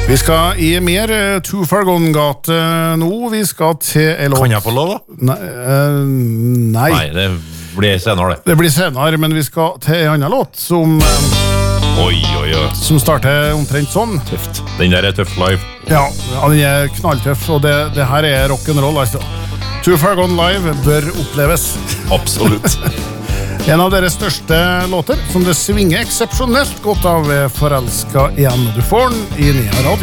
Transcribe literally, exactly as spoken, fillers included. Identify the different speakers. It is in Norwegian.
Speaker 1: Vi skal i mer uh, Too Far Gone gate nå. Vi skal til en låt.
Speaker 2: Kan jeg få lov da?
Speaker 1: Nei, uh, nei.
Speaker 2: Nei, det blir senere det.
Speaker 1: Det blir senere, men vi skal til en annen låt som, uh,
Speaker 2: Oi, oi, oi.
Speaker 1: som starter omtrent sånn.
Speaker 2: Tøft. Den der er tøff live.
Speaker 1: Ja, den er knalltøff, og det, det her er rock'n'roll, altså. Too Far Gone live bør oppleves.
Speaker 2: Absolutt.
Speaker 1: En av deres største låter, som det svinger eksepsjonelt godt av Forelska igjen. Du får den i Nea Radio.